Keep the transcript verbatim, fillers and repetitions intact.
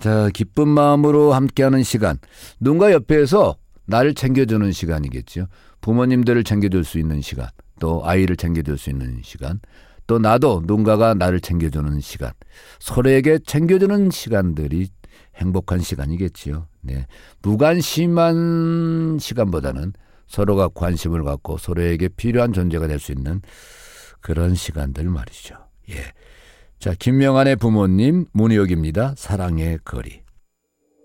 자, 기쁜 마음으로 함께하는 시간. 누군가 옆에서 나를 챙겨주는 시간이겠죠. 부모님들을 챙겨줄 수 있는 시간, 또 아이를 챙겨줄 수 있는 시간, 또 나도 누군가가 나를 챙겨주는 시간, 서로에게 챙겨주는 시간들이 행복한 시간이겠지요. 네, 무관심한 시간보다는 서로가 관심을 갖고 서로에게 필요한 존재가 될 수 있는 그런 시간들 말이죠. 예. 자, 김명환의 부모님 문희옥입니다. 사랑의 거리.